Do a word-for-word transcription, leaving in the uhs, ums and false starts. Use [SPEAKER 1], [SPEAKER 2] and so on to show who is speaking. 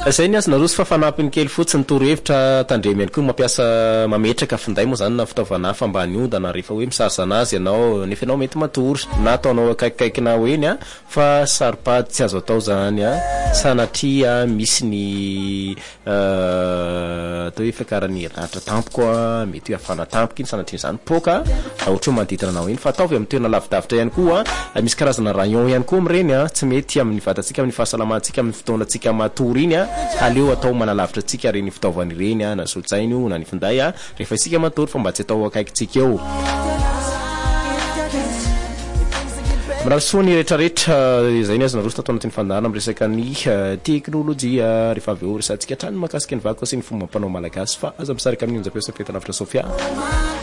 [SPEAKER 1] Zay ny azy naroso fa fanampiny kely fotsiny torohevitra tandremy ihany koa mampiasa mametraka finday moa zany na fitaovana hafa mba niondana rehefa hoe misarasana azy ianao nefa ianao mety matory na ataonao akaikikaikina hoeny a fa saripady tsy azo atao zany a sanatria misy ny atao hoe fiakarany herinaratra tampoka mety hoe afana tampoka iny sanatria zany poka ohatra hoe manodidina anao iny fa ataovy amin'ny toerana lavidavitra ihany koa misy karazana rayon ihany koa amin'ireny a tsy mety amin'ny vatantsika amin'ny fahasalamantsika amin'ny fotoanantsika matory iny a aleo atao manalavitra antsika ireny fitaovana ireny a na solosaina io na ny finday a rehefa isika matory fa mba tsy atao akaikitsika eo Marasoa ny rehetrarehetra izay ny azy naroso tato anatin'ny fandahana amin'ny resaka ny teknôlôjia rehefa avy eo resantsika hatrany makasika ny vaky sy ny fomba ampanao malagasy fa aza misaraka amin'ny onjam-piasa fetalavitra Sofia